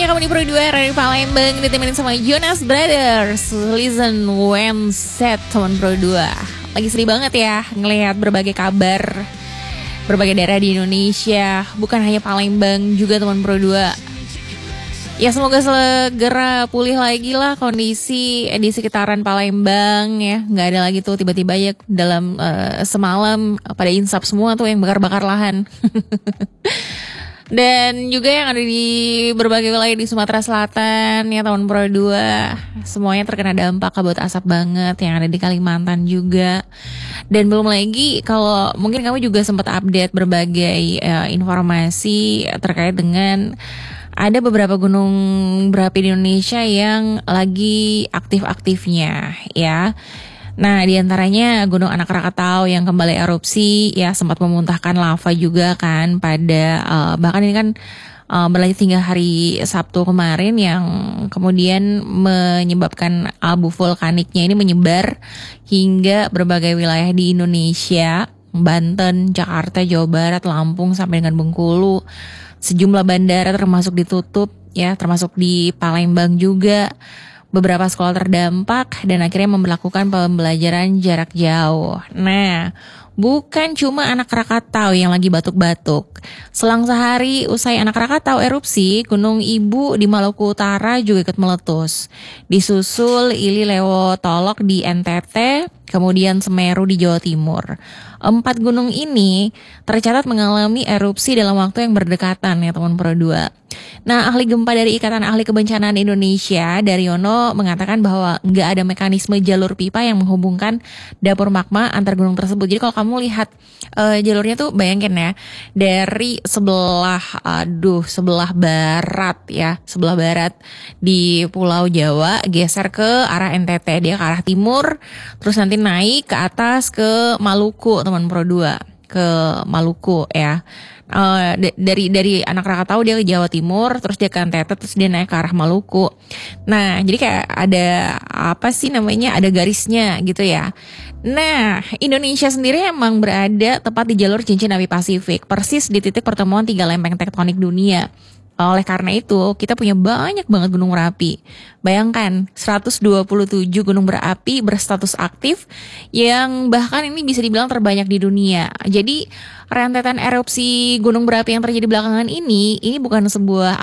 semuanya, kamu di Pro 2 Radio Palembang, ditemenin sama Jonas Brothers. Listen when set, teman Pro 2. Lagi sedih banget ya ngelihat berbagai kabar, berbagai daerah di Indonesia, bukan hanya Palembang, juga teman Pro 2. Ya semoga segera pulih lagi lah kondisi di sekitaran Palembang ya. Nggak ada lagi tuh tiba-tiba ya dalam semalam pada insap semua tuh yang bakar-bakar lahan. Dan juga yang ada di berbagai wilayah di Sumatera Selatan ya tahun Pro 2, semuanya terkena dampak kabut asap banget, yang ada di Kalimantan juga. Dan belum lagi kalau mungkin kamu juga sempat update berbagai informasi terkait dengan ada beberapa gunung berapi di Indonesia yang lagi aktif-aktifnya ya. Nah, diantaranya Gunung Anak Rakatau yang kembali erupsi ya, sempat memuntahkan lava juga kan pada bahkan ini kan berlanjut hingga hari Sabtu kemarin, yang kemudian menyebabkan abu vulkaniknya ini menyebar hingga berbagai wilayah di Indonesia, Banten, Jakarta, Jawa Barat, Lampung sampai dengan Bengkulu. Sejumlah bandara termasuk ditutup ya, termasuk di Palembang juga. Beberapa sekolah terdampak dan akhirnya memberlakukan pembelajaran jarak jauh. Nah, bukan cuma Anak Rakatau yang lagi batuk-batuk. Selang sehari usai Anak Rakatau erupsi, Gunung Ibu di Maluku Utara juga ikut meletus. Disusul Ili Lewotolok di NTT, kemudian Semeru di Jawa Timur. 4 gunung ini tercatat mengalami erupsi dalam waktu yang berdekatan ya teman Pro 2. Nah, ahli gempa dari Ikatan Ahli Kebencanaan Indonesia, Daryono, mengatakan bahwa nggak ada mekanisme jalur pipa yang menghubungkan dapur magma antar gunung tersebut. Jadi kalau kamu lihat jalurnya tuh bayangin ya, dari sebelah barat ya, sebelah barat di Pulau Jawa geser ke arah NTT, dia ke arah timur, terus nanti naik ke atas ke Maluku, teman Pro 2, ke Maluku ya. Dari Anak Rakatau dia ke Jawa Timur, terus dia ke NTT, terus dia naik ke arah Maluku. Nah, jadi kayak ada ada garisnya gitu ya. Nah, Indonesia sendiri emang berada tepat di jalur cincin api Pasifik, persis di titik pertemuan 3 lempeng tektonik dunia. Oleh karena itu, kita punya banyak banget gunung berapi. Bayangkan, 127 gunung berapi berstatus aktif, yang bahkan ini bisa dibilang terbanyak di dunia. Jadi, rentetan erupsi gunung berapi yang terjadi belakangan ini bukan sebuah